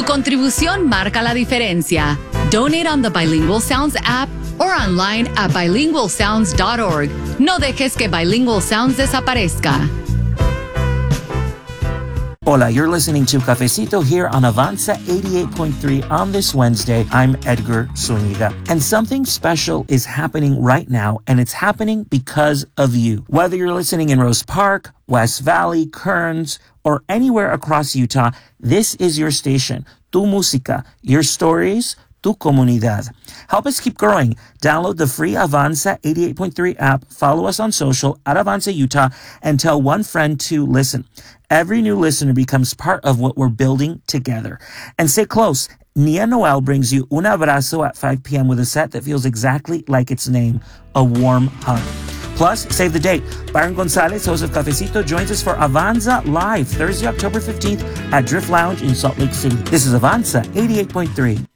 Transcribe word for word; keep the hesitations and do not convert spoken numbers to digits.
Tu contribución marca la diferencia. Donate on the Bilingual Sounds app or online at bilingual sounds dot org. No dejes que Bilingual Sounds desaparezca. Hola, you're listening to Cafecito here on Avanza eighty-eight point three on this Wednesday. I'm Edgar Zuniga. And something special is happening right now, and it's happening because of you. Whether you're listening in Rose Park, West Valley, Kearns, or anywhere across Utah, this is your station. Tu música, your stories, tu comunidad. Help us keep growing. Download the free Avanza eighty-eight point three app, follow us on social at Avanza Utah, and tell one friend to listen. Every new listener becomes part of what we're building together. And stay close. Nia Noel brings you Un Abrazo at five p.m. with a set that feels exactly like its name, a warm hug. Plus, save the date. Byron Gonzalez, host of Cafecito, joins us for Avanza Live, Thursday, October fifteenth at Drift Lounge in Salt Lake City. This is Avanza eighty-eight point three.